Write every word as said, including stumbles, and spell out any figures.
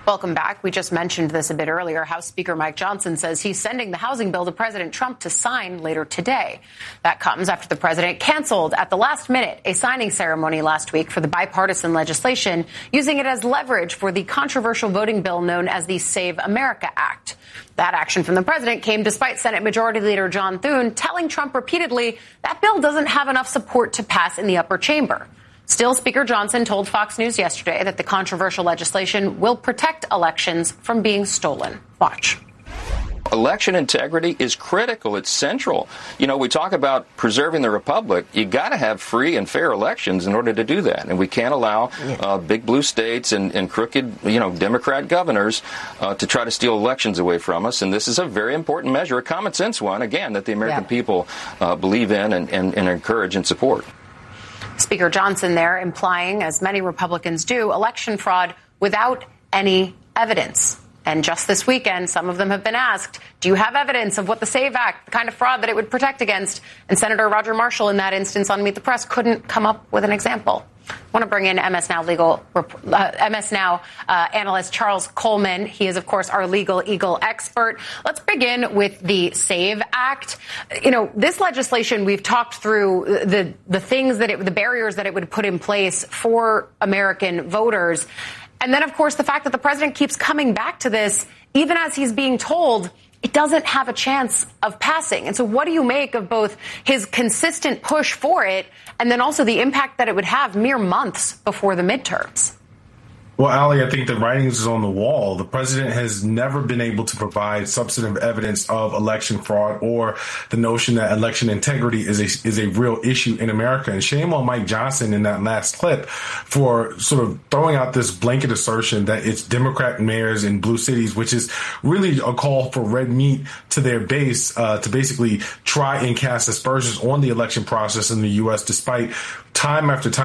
Welcome back. We just mentioned this a bit earlier. House Speaker Mike Johnson says he's sending the housing bill to President Trump to sign later today. That comes after the president canceled at the last minute a signing ceremony last week for the bipartisan legislation, using it as leverage for the controversial voting bill known as the Save America Act. That action from the president came despite Senate Majority Leader John Thune telling Trump repeatedly that bill doesn't have enough support to pass in the upper chamber. Still, Speaker Johnson told Fox News yesterday that the controversial legislation will protect elections from being stolen. Watch. Election integrity is critical. It's central. You know, we talk about preserving the republic. You got to have free and fair elections in order to do that. And we can't allow uh, big blue states and, and crooked, you know, Democrat governors uh, to try to steal elections away from us. And this is a very important measure, a common sense one, again, that the American yeah. people uh, believe in and, and, and encourage and support. Speaker Johnson there implying, as many Republicans do, election fraud without any evidence. And just this weekend, some of them have been asked, do you have evidence of what the SAVE Act, the kind of fraud that it would protect against? And Senator Roger Marshall, in that instance on Meet the Press, couldn't come up with an example. I want to bring in M S Now legal, uh, M S Now uh, analyst Charles Coleman. He is, of course, our legal eagle expert. Let's begin with the SAVE Act. You know, this legislation, we've talked through the the things that it, the barriers that it would put in place for American voters. And then, of course, the fact that the president keeps coming back to this, even as he's being told it doesn't have a chance of passing. And so what do you make of both his consistent push for it and then also the impact that it would have mere months before the midterms? Well, Ali, I think the writing is on the wall. The president has never been able to provide substantive evidence of election fraud or the notion that election integrity is a is a real issue in America. And shame on Mike Johnson in that last clip for sort of throwing out this blanket assertion that it's Democrat mayors in blue cities, which is really a call for red meat to their base uh, to basically try and cast aspersions on the election process in the U S, despite time after time